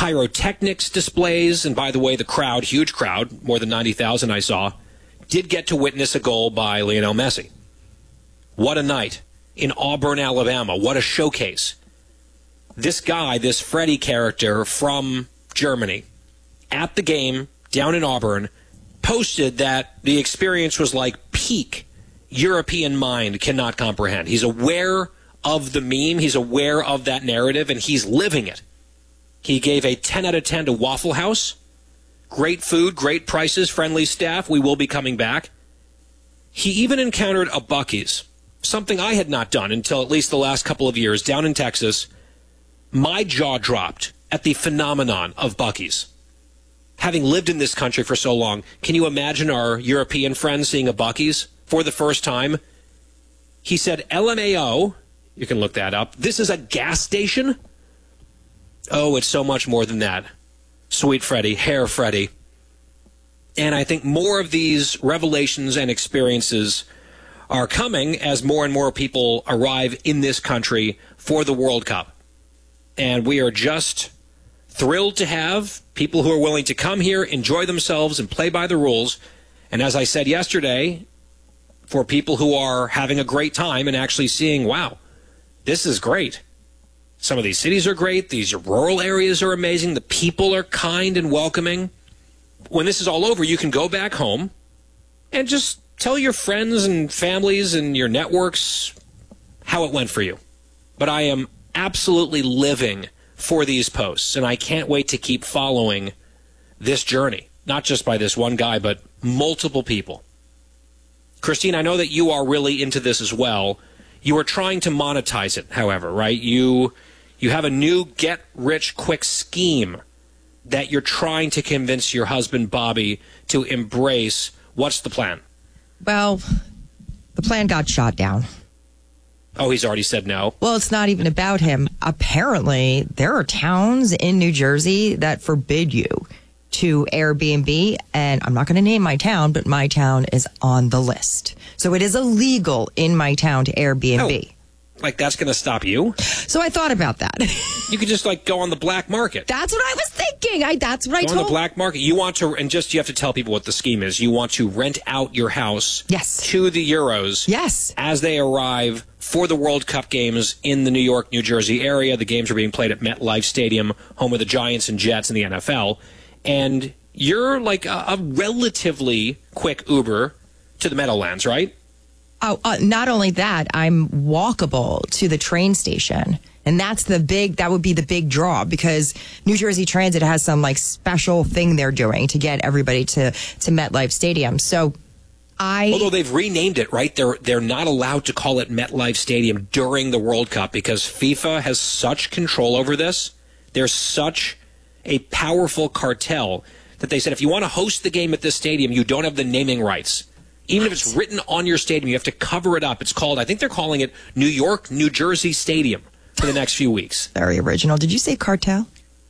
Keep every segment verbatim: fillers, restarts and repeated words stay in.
pyrotechnics displays. And by the way, the crowd, huge crowd, more than ninety thousand I saw, did get to witness a goal by Lionel Messi. What a night in Auburn, Alabama. What a showcase. This guy, this Freddie character from Germany, at the game down in Auburn, posted that the experience was like peak European mind cannot comprehend. He's aware of the meme. He's aware of that narrative, and he's living it. He gave a ten out of ten to Waffle House. Great food, great prices, friendly staff. We will be coming back. He even encountered a Buc-ee's, something I had not done until at least the last couple of years down in Texas. My jaw dropped at the phenomenon of Buc-ee's. Having lived in this country for so long, can you imagine our European friends seeing a Buc-ee's for the first time? He said, L M A O, you can look that up. This is a gas station? Oh, it's so much more than that. Sweet Freddie, Hair Freddie. And I think more of these revelations and experiences are coming as more and more people arrive in this country for the World Cup. And we are just thrilled to have people who are willing to come here, enjoy themselves, and play by the rules. And as I said yesterday, for people who are having a great time and actually seeing, wow, this is great. Some of these cities are great. These rural areas are amazing. The people are kind and welcoming. When this is all over, you can go back home and just tell your friends and families and your networks how it went for you. But I am absolutely living for these posts, and I can't wait to keep following this journey, not just by this one guy, but multiple people. Christine, I know that you are really into this as well. You are trying to monetize it, however, right? You you have a new get-rich-quick scheme that you're trying to convince your husband, Bobby, to embrace. What's the plan? Well, the plan got shot down. Oh, he's already said no. Well, it's not even about him. Apparently, there are towns in New Jersey that forbid you to Airbnb, and I'm not going to name my town, but my town is on the list. So it is illegal in my town to Airbnb. Oh, like that's going to stop you? So I thought about that. You could just like go on the black market. That's what I was thinking. I that's what go I told. On the black market. You want to, and just you have to tell people what the scheme is. You want to rent out your house. Yes. To the Euros. Yes. As they arrive for the World Cup games in the New York, New Jersey area. The games are being played at MetLife Stadium, home of the Giants and Jets in the N F L. And you're like a, a relatively quick Uber to the Meadowlands, right? Oh, uh, not only that, I'm walkable to the train station. And that's the big, that would be the big draw because New Jersey Transit has some like special thing they're doing to get everybody to, to MetLife Stadium. So I. Although they've renamed it, right? They're, they're not allowed to call it MetLife Stadium during the World Cup because FIFA has such control over this. There's such a powerful cartel that they said if you want to host the game at this stadium, you don't have the naming rights. Even what? If it's written on your stadium, you have to cover it up. It's called, I think they're calling it New York, New Jersey Stadium for the next few weeks. Very original. Did you say cartel?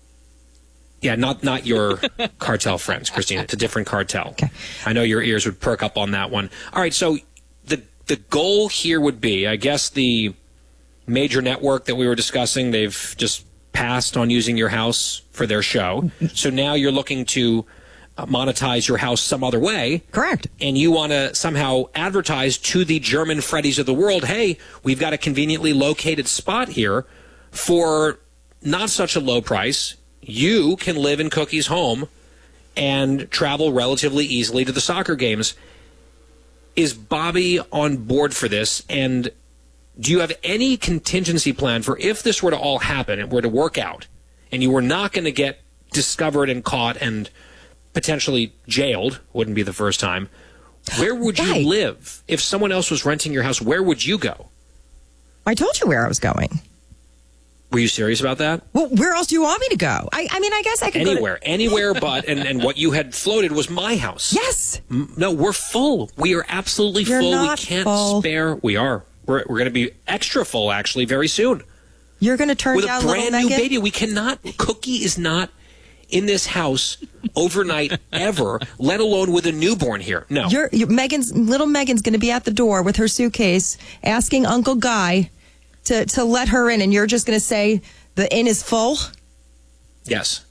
Yeah, not not your cartel friends, Christina. It's a different cartel. Okay. I know your ears would perk up on that one. All right, so the the goal here would be, I guess the major network that we were discussing, they've just passed on using your house for their show. So now you're looking to uh, monetize your house some other way. Correct. And you want to somehow advertise to the German Freddies of the world, hey, we've got a conveniently located spot here for not such a low price. You can live in Cookie's home and travel relatively easily to the soccer games. Is Bobby on board for this? And do you have any contingency plan for if this were to all happen, it were to work out, and you were not going to get discovered and caught and potentially jailed, wouldn't be the first time, where would you right. live? If someone else was renting your house, where would you go? I told you where I was going. Were you serious about that? Well, where else do you want me to go? I, I mean, I guess I could Anywhere. go to... Anywhere but, and, and what you had floated was my house. Yes. No, we're full. We are absolutely You're full. not We can't full. spare. We are. We're, we're going to be extra full, actually, very soon. You're going to turn With down a brand little new Megan? baby. We cannot, Cookie is not in this house overnight ever, let alone with a newborn here. No. You're, you're, Megan's, little Megan's going to be at the door with her suitcase asking Uncle Guy to, to let her in, and you're just going to say the inn is full? Yes.